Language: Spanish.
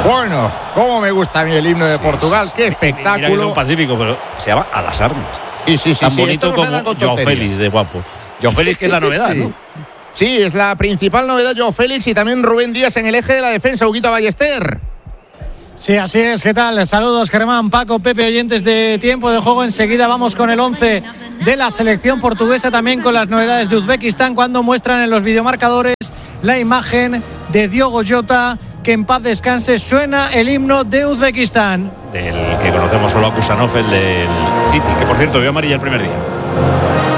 Bueno, cómo me gusta a mí el himno de Portugal, qué espectáculo. Mira que es un pacífico, pero se llama A las armas. Sí, tan bonito como Joao Félix de guapo. Joao Félix, que es la novedad, ¿no? Sí, es la principal novedad, Joao Félix, y también Rubén Díaz en el eje de la defensa, Huguito Ballester. Sí, así es. ¿Qué tal? Saludos, Germán, Paco, Pepe, oyentes de Tiempo de Juego. Enseguida vamos con el 11 de la selección portuguesa, también con las novedades de Uzbekistán, cuando muestran en los videomarcadores la imagen de Diogo Jota, que en paz descanse. Suena el himno de Uzbekistán. Del que conocemos solo a Kusanov, el del City, que por cierto vio amarilla el primer día.